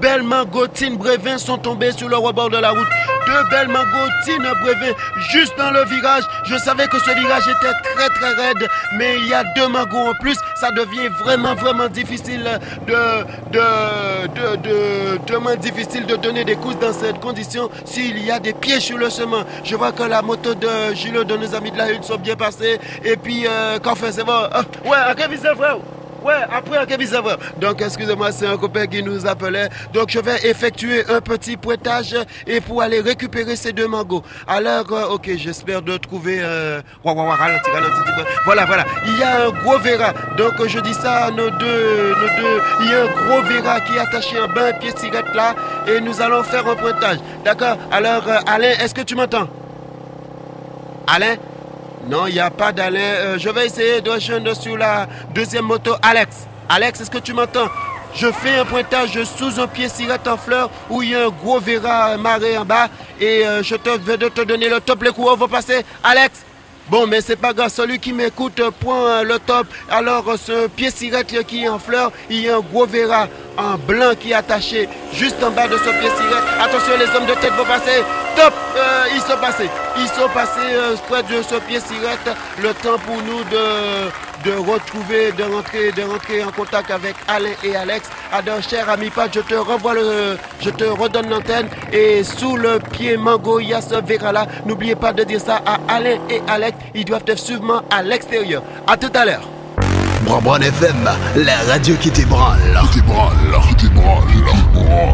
belles mangotines Brevin sont tombées sur le rebord de la route. 2 belles mangotines Brevin juste dans le virage. Je savais que ce virage était très très raide, mais il y a 2 mangos en plus. Ça devient vraiment difficile difficile de donner des courses dans cette condition s'il y a des pieds sur le chemin. Je vois que la moto de Julio, de nos amis de la Une, sont bien passées. Et puis, qu'en fait, c'est bon. Ouais, à quel visage, frère? Ouais, après un Kevin. Donc, excusez-moi, c'est un copain qui nous appelait. Donc, je vais effectuer un petit pointage et pour aller récupérer ces 2 mangos. Alors, ok, j'espère de trouver... Ralenti. Voilà. Il y a un gros verra. Donc, je dis ça à nos deux. Il y a un gros verra qui est attaché en bas, un pied cigarette là. Et nous allons faire un pointage. D'accord? Alors, Alain, est-ce que tu m'entends? Alain? Non, il n'y a pas d'Alain. Je vais essayer de rejoindre sur la 2e moto Alex. Alex, est-ce que tu m'entends? Je fais un pointage sous un pied cirette en fleurs où il y a un gros verra maré en bas. Et je vais te donner le top. Les coureurs vont passer. Alex? Bon, mais c'est pas grave. Celui qui m'écoute prend le top. Alors, ce pied cirette qui est en fleurs, il y a un gros verra en blanc qui est attaché juste en bas de ce pied cirette. Attention, les hommes de tête vont passer. Top! Ils sont passés près de ce pied cirette. Le temps pour nous de retrouver, de rentrer en contact avec Alain et Alex. Alors, cher ami Pat, je te redonne l'antenne. Et sous le pied mango, il y a ce verra là. N'oubliez pas de dire ça à Alain et Alex. Ils doivent être suivant à l'extérieur. À tout à l'heure. Brabant FM, la radio qui t'ébranle.